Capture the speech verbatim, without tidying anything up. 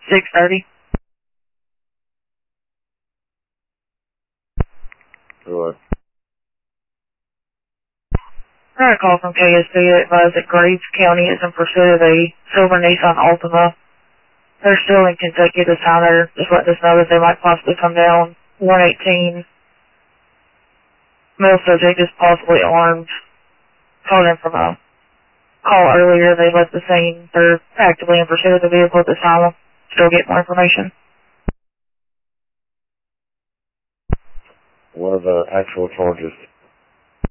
six thirty. What? I got a call from K S P that advised that Graves County is in pursuit of a silver Nissan Altima. They're still in Kentucky at this time. They're just letting us know that they might possibly come down one eighteen. Male subject is possibly armed. Called in from a call earlier. They left the scene. They're actively in pursuit of the vehicle at this time. We'll still get more information. What are the actual charges?